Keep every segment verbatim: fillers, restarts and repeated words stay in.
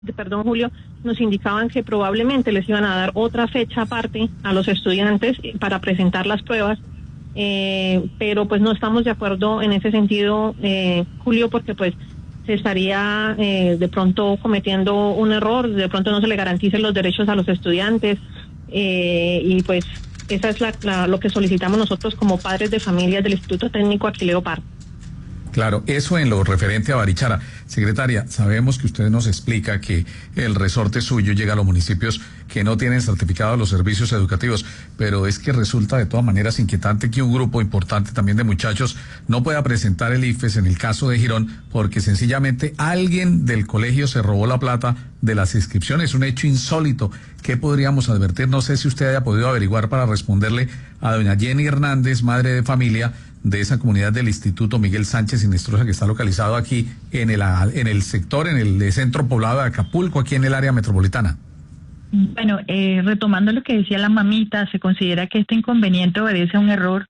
perdón, Julio, nos indicaban que probablemente les iban a dar otra fecha aparte a los estudiantes para presentar las pruebas, eh, pero pues no estamos de acuerdo en ese sentido, eh, Julio, porque pues se estaría eh, de pronto cometiendo un error, de pronto no se le garanticen los derechos a los estudiantes, eh, y pues esa es la, la, lo que solicitamos nosotros como padres de familias del Instituto Técnico Aquileo Pardo. Claro, eso en lo referente a Barichara. Secretaria, sabemos que usted nos explica que el resorte suyo llega a los municipios que no tienen certificado los servicios educativos, pero es que resulta de todas maneras inquietante que un grupo importante también de muchachos no pueda presentar el I F E S en el caso de Girón, porque sencillamente alguien del colegio se robó la plata de las inscripciones, un hecho insólito. ¿Qué podríamos advertir? No sé si usted haya podido averiguar para responderle a doña Jenny Hernández, madre de familia de esa comunidad del Instituto Miguel Sánchez Sinestrosa, que está localizado aquí en el, en el sector, en el centro poblado de Acapulco, aquí en el área metropolitana. Bueno, eh, retomando lo que decía la mamita, se considera que este inconveniente obedece a un error,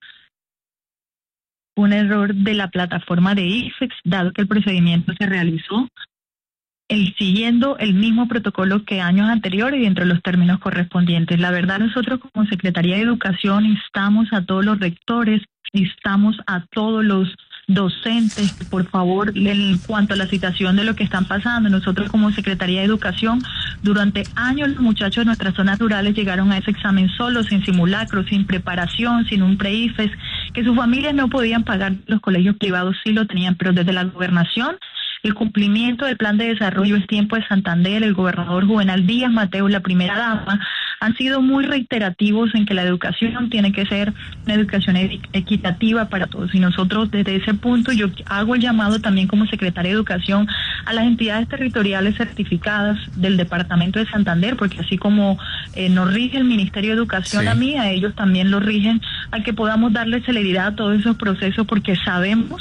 un error de la plataforma de I F E X, dado que el procedimiento se realizó el siguiendo el mismo protocolo que años anteriores y dentro de los términos correspondientes. La verdad, nosotros como Secretaría de Educación instamos a todos los rectores, instamos a todos los docentes, por favor, en cuanto a la situación de lo que están pasando. Nosotros como Secretaría de Educación, durante años los muchachos de nuestras zonas rurales llegaron a ese examen solos, sin simulacro, sin preparación, sin un pre-I F E S, que sus familias no podían pagar, los colegios privados sí lo tenían, pero desde la gobernación, el cumplimiento del Plan de Desarrollo Es Tiempo de Santander, el gobernador Juvenal Díaz Mateo, la primera dama, han sido muy reiterativos en que la educación tiene que ser una educación equitativa para todos. Y nosotros desde ese punto yo hago el llamado también como secretaria de Educación a las entidades territoriales certificadas del Departamento de Santander, porque así como eh, nos rige el Ministerio de Educación, sí, a mí, a ellos también lo rigen, a que podamos darle celeridad a todos esos procesos, porque sabemos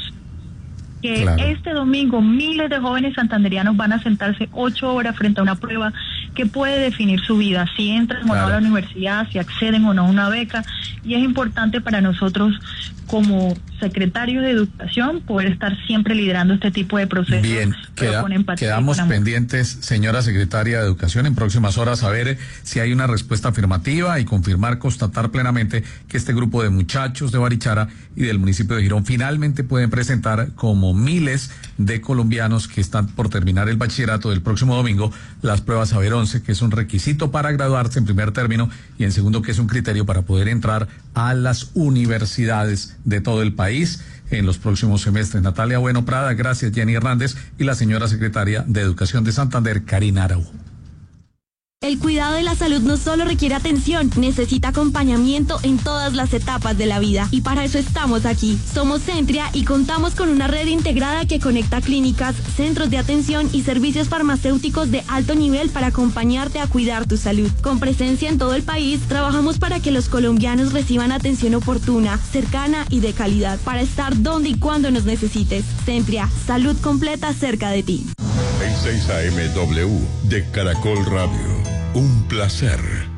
que claro, este domingo miles de jóvenes santanderianos van a sentarse ocho horas frente a una prueba que puede definir su vida, si entran claro, o no a la universidad, si acceden o no a una beca, y es importante para nosotros como secretario de Educación poder estar siempre liderando este tipo de procesos. Bien, queda, quedamos pendientes, señora secretaria de Educación, en próximas horas a ver si hay una respuesta afirmativa y confirmar, constatar plenamente que este grupo de muchachos de Barichara y del municipio de Girón finalmente pueden presentar, como miles de colombianos que están por terminar el bachillerato del próximo domingo, las pruebas Saber once, que es un requisito para graduarse en primer término, y en segundo, que es un criterio para poder entrar a las universidades de todo el país en los próximos semestres. Natalia Bueno Prada, gracias. Jenny Hernández y la señora secretaria de Educación de Santander, Karina Araujo. El cuidado de la salud no solo requiere atención, necesita acompañamiento en todas las etapas de la vida. Y para eso estamos aquí. Somos Centria y contamos con una red integrada que conecta clínicas, centros de atención y servicios farmacéuticos de alto nivel para acompañarte a cuidar tu salud. Con presencia en todo el país, trabajamos para que los colombianos reciban atención oportuna, cercana y de calidad, para estar donde y cuando nos necesites. Centria, salud completa cerca de ti. En seis A M W de Caracol Radio. Un placer.